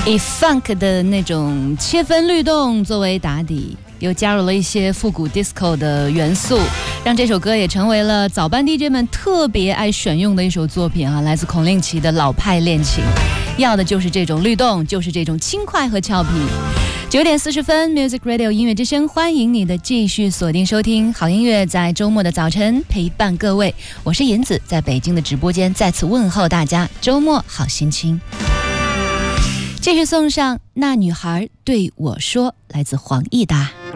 以 funk 的那种切分律动作为打底，又加入了一些复古 disco 的元素，让这首歌也成为了早班 DJ 们特别爱选用的一首作品啊！来自孔令奇的老派恋情，要的就是这种律动，就是这种轻快和俏皮。9点40分 Music Radio 音乐之声，欢迎你的继续锁定收听好音乐，在周末的早晨陪伴各位，我是银子，在北京的直播间再次问候大家，周末好心情。继续送上那女孩对我说，来自黄义达。